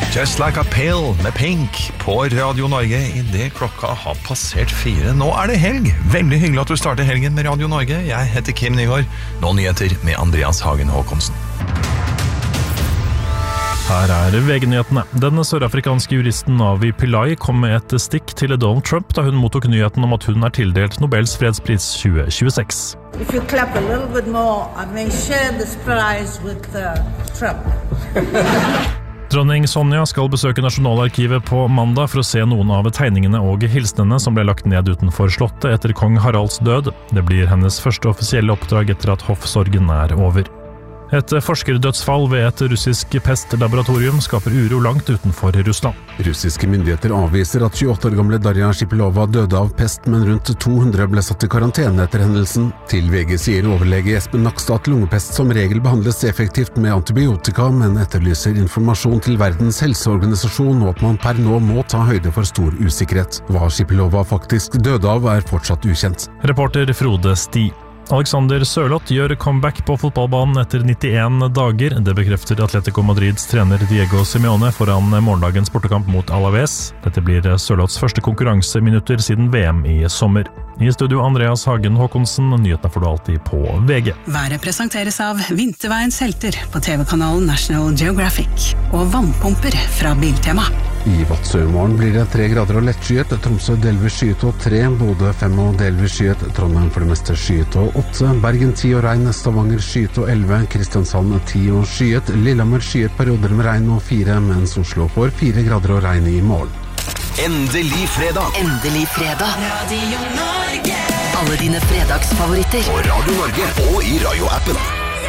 Just Like a Pill med Pink på Radio Norge I det klokka har passert 4. Nå det helg. Veldig hyggelig at du starter helgen med Radio Norge. Jeg heter Kim Nygaard. Nå nyheter med Andreas Hagen Håkonsen. Her VG-nyhetene. Den sørafrikanske juristen Navi Pillay kom med et stikk til Donald Trump da hun mottok nyheten om at hun tildelt Nobels fredspris 2026. If you clap a little bit more, I may share this prize with Trump. Dronning Sonja skal besøke Nasjonalarkivet på mandag for å se noen av tegningene og hilsnene som ble lagt ned utenfor slottet etter kong Haralds død. Det blir hennes første offisielle oppdrag etter at hoffsorgen over. Et forskerdødsfall ved et russisk pestlaboratorium skaper uro langt utenfor Russland. Russiske myndigheter avviser at 28 år gamle Darja Shipilova døde av pest, men rundt 200 ble satt I karantene etter hendelsen. Til VG sier overlege Espen Nakstad at lungepest som regel behandles effektivt med antibiotika, men etterlyser informasjon til Verdens helseorganisasjon og at man per nå må ta høyde for stor usikkerhet. Hva Shipilova faktisk døde av fortsatt ukjent. Reporter Frode Sti. Alexander Sørloth gjør comeback på fotballbanen etter 91 dager. Det bekrefter Atletico Madrids trener Diego Simeone foran morgendagens bortekamp mot Alaves. Dette blir Sørloths første konkurranseminutter siden VM I sommer. I studio Andreas Hagen Håkonsen, nyhetene får du alltid på VG. Været presenteres av Vinterveiens helter på TV-kanalen National Geographic og vannpumper fra Biltema. I Vadsø I morgen blir det 3 grader og lettskyet, Tromsø delvis skyet og 3, Bodø 5 og delvis skyet, Trondheim for det meste skyet og 8, Bergen 10 og regn, Stavanger skyet og 11, Kristiansand 10 og skyet, Lillehammer skyet perioder med regn og 4, mens Oslo får 4 grader og regn I morgen. Endelig fredag. Endelig fredag. Radio Norge. Alle dine fredagsfavoritter. På Radio Norge og I Radio-appen.